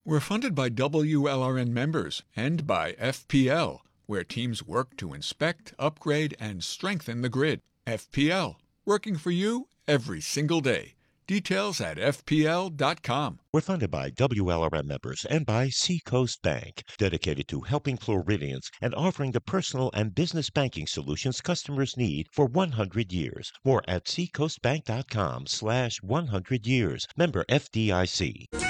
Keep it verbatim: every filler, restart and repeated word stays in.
We're funded by W L R N members and by F P L, where teams work to inspect, upgrade, and strengthen the grid. F P L, working for you every single day. Details at F P L dot com. We're funded by W L R M members and by Seacoast Bank, dedicated to helping Floridians and offering the personal and business banking solutions customers need for one hundred years. More at seacoastbank.com slash 100 years. Member F D I C.